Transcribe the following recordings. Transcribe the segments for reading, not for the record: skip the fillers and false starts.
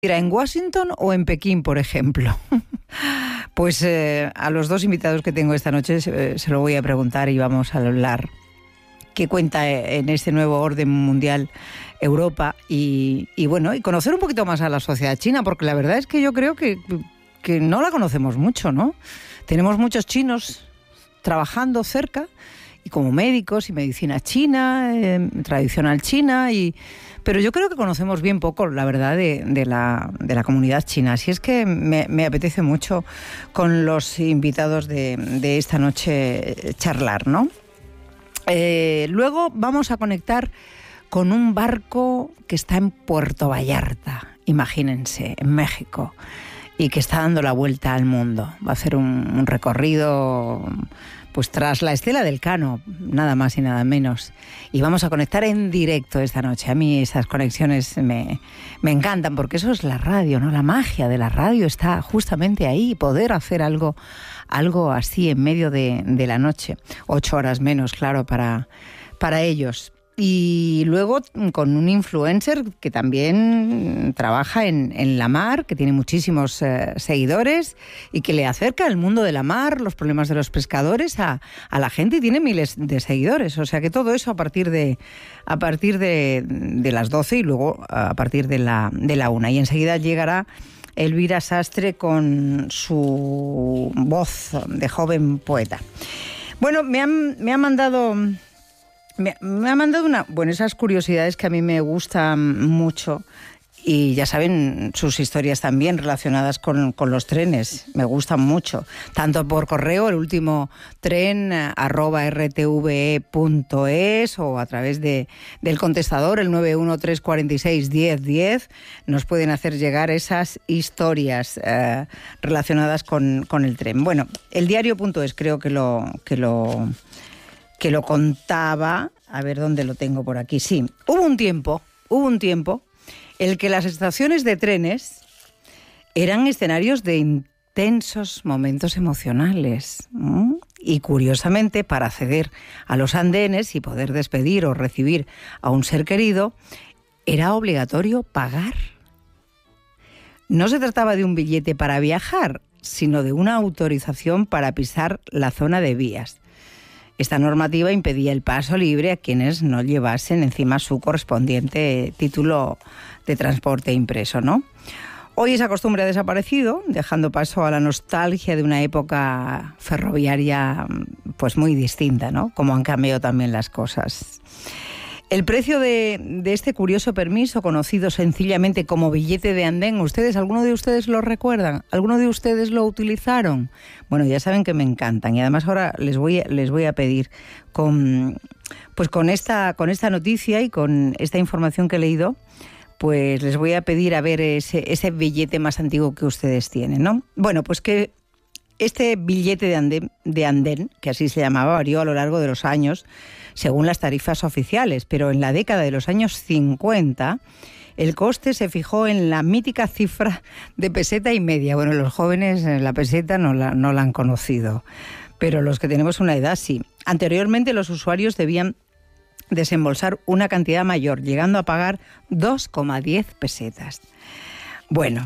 ¿En Washington o en Pekín, por ejemplo? Pues a los dos invitados que tengo esta noche se lo voy a preguntar y vamos a hablar qué cuenta en este nuevo orden mundial Europa y bueno, y conocer un poquito más a la sociedad china, porque la verdad es que yo creo que no la conocemos mucho, ¿no? Tenemos muchos chinos trabajando cerca y como médicos y medicina china, tradicional china, pero yo creo que conocemos bien poco, la verdad, de la comunidad china. Así es que me apetece mucho con los invitados de esta noche charlar, ¿no? Luego vamos a conectar con un barco que está en Puerto Vallarta, imagínense, en México, y que está dando la vuelta al mundo. Va a hacer un recorrido pues tras la estela del Cano, nada más y nada menos. Y vamos a conectar en directo esta noche. A mí esas conexiones me encantan, porque eso es la radio, ¿no? La magia de la radio está justamente ahí, poder hacer algo así en medio de la noche. 8 horas menos, claro, para ellos. Y luego con un influencer que también trabaja en la mar, que tiene muchísimos seguidores y que le acerca el mundo de la mar, los problemas de los pescadores a la gente, y tiene miles de seguidores. O sea que todo eso a partir de las 12 y luego a partir de la 1. Y enseguida llegará Elvira Sastre con su voz de joven poeta. Bueno, me ha mandado esas curiosidades que a mí me gustan mucho, y ya saben, sus historias también relacionadas con los trenes, me gustan mucho, tanto por correo, el último tren @rtve.es, o a través del contestador, el 913461010, nos pueden hacer llegar esas historias relacionadas con el tren. Bueno, el diario.es creo que lo contaba, a ver dónde lo tengo por aquí. Sí, hubo un tiempo en el que las estaciones de trenes eran escenarios de intensos momentos emocionales. Y curiosamente, para acceder a los andenes y poder despedir o recibir a un ser querido, era obligatorio pagar. No se trataba de un billete para viajar, sino de una autorización para pisar la zona de vías. Esta normativa impedía el paso libre a quienes no llevasen encima su correspondiente título de transporte impreso, ¿no? Hoy esa costumbre ha desaparecido, dejando paso a la nostalgia de una época ferroviaria pues muy distinta, ¿no? Como han cambiado también las cosas. El precio de este curioso permiso, conocido sencillamente como billete de andén, ¿alguno de ustedes lo recuerdan? ¿Alguno de ustedes lo utilizaron? Bueno, ya saben que me encantan, y además ahora les voy a pedir con esta noticia y con esta información que he leído, pues les voy a pedir a ver ese billete más antiguo que ustedes tienen, ¿no? Bueno, pues que este billete de andén, que así se llamaba, varió a lo largo de los años según las tarifas oficiales, pero en la década de los años 50 el coste se fijó en la mítica cifra de peseta y media. Bueno, los jóvenes la peseta no la han conocido, pero los que tenemos una edad sí. Anteriormente los usuarios debían desembolsar una cantidad mayor, llegando a pagar 2,10 pesetas. Bueno,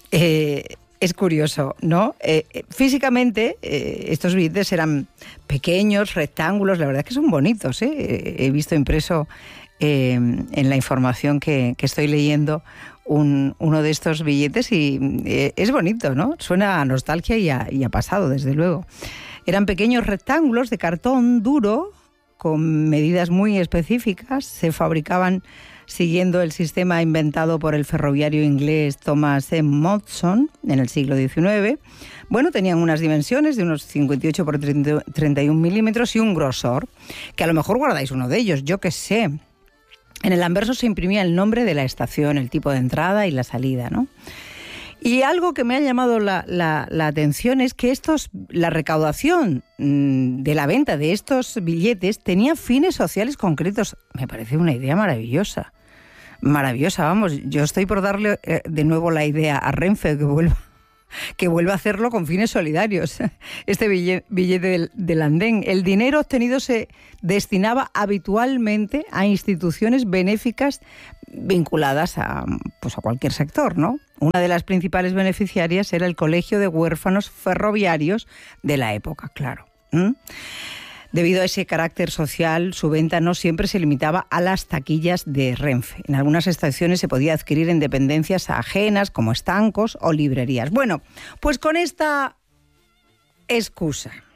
es curioso, ¿no? Físicamente, estos billetes eran pequeños, rectángulos, la verdad es que son bonitos, ¿eh? He visto impreso en la información que estoy leyendo uno de estos billetes y es bonito, ¿no? Suena a nostalgia y a pasado, desde luego. Eran pequeños rectángulos de cartón duro con medidas muy específicas, se fabricaban siguiendo el sistema inventado por el ferroviario inglés Thomas M. Monson en el siglo XIX. Bueno, tenían unas dimensiones de unos 58 por 31 milímetros y un grosor, que a lo mejor guardáis uno de ellos, yo qué sé. En el anverso se imprimía el nombre de la estación, el tipo de entrada y la salida, ¿no? Y algo que me ha llamado la atención es que la recaudación de la venta de estos billetes tenía fines sociales concretos. Me parece una idea maravillosa. Maravillosa, vamos. Yo estoy por darle de nuevo la idea a Renfe que vuelva que vuelve a hacerlo con fines solidarios. Este billete del andén. El dinero obtenido se destinaba habitualmente a instituciones benéficas vinculadas a cualquier sector, ¿no? Una de las principales beneficiarias era el Colegio de Huérfanos Ferroviarios de la época, claro. Debido a ese carácter social, su venta no siempre se limitaba a las taquillas de Renfe. En algunas estaciones se podía adquirir en dependencias ajenas, como estancos o librerías. Bueno, pues con esta excusa